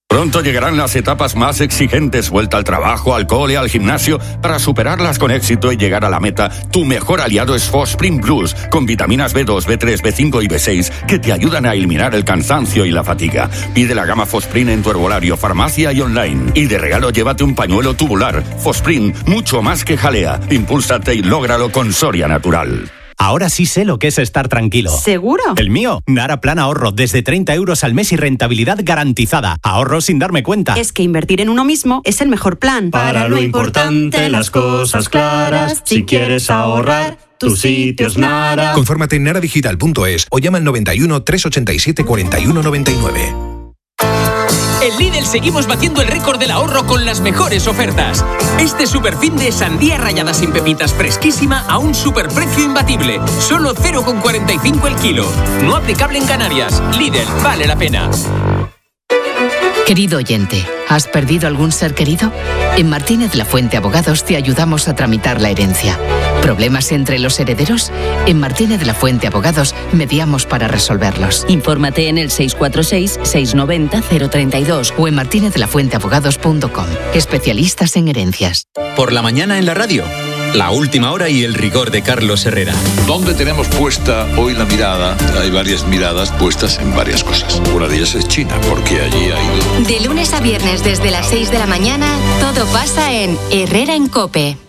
Pronto llegarán las etapas más exigentes, vuelta al trabajo, al cole, al gimnasio. Para superarlas con éxito y llegar a la meta, tu mejor aliado es Fosprin Plus, con vitaminas B2, B3, B5 y B6 que te ayudan a eliminar el cansancio y la fatiga. Pide la gama Fosprin en tu herbolario, farmacia y online. Y de regalo llévate un pañuelo tubular. Fosprin, mucho más que jalea. Impúlsate y lógralo con Soria Natural. Ahora sí sé lo que es estar tranquilo. ¿Seguro? El mío, Nara Plan Ahorro, desde 30 euros al mes y rentabilidad garantizada. Ahorro sin darme cuenta. Es que invertir en uno mismo es el mejor plan. Para lo importante, las cosas claras. Si quieres ahorrar, tu sitio es Nara. Confórmate en naradigital.es o llama al 91 387 41 99. En Lidl seguimos batiendo el récord del ahorro con las mejores ofertas. Este superfin de sandía rallada sin pepitas fresquísima a un superprecio imbatible. Solo 0,45 el kilo. No aplicable en Canarias. Lidl, vale la pena. Querido oyente, ¿has perdido algún ser querido? En Martínez La Fuente Abogados te ayudamos a tramitar la herencia. ¿Problemas entre los herederos? En Martínez La Fuente Abogados mediamos para resolverlos. Infórmate en el 646-690-032 o en martinezlafuenteabogados.com. Especialistas en herencias. Por la mañana en la radio, la última hora y el rigor de Carlos Herrera. ¿Dónde tenemos puesta hoy la mirada? Hay varias miradas puestas en varias cosas. Una de ellas es China, porque allí ha ido... De lunes a viernes desde las 6 de la mañana, todo pasa en Herrera en COPE.